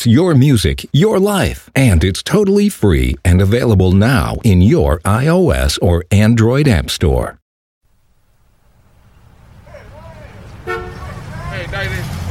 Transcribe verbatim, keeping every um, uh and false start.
It's your music, your life, and it's totally free and available now in your iOS or Android App Store. Hey, David.